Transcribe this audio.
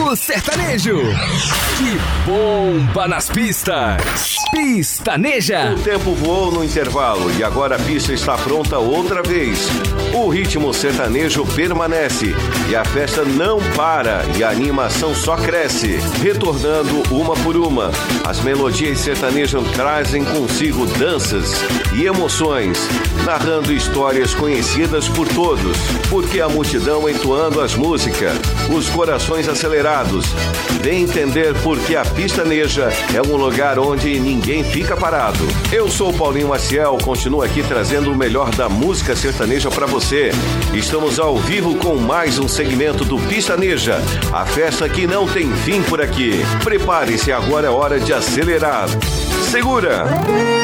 estilo sertanejo. Que bomba nas pistas. Pistaneja. O tempo voou no intervalo e agora a pista está pronta outra vez. O ritmo sertanejo permanece e a festa não para e a animação só cresce. Retornando uma por uma, as melodias sertanejas trazem consigo danças e emoções, narrando histórias conhecidas por todos, porque a multidão entoando as músicas, os corações acelerados. Vem entender por que a Pistaneja é um lugar onde ninguém fica parado. Eu sou o Paulinho Maciel, continuo aqui trazendo o melhor da música sertaneja para você. Estamos ao vivo com mais um segmento do Pistaneja, a festa que não tem fim por aqui. Prepare-se, agora é hora de acelerar. Segura!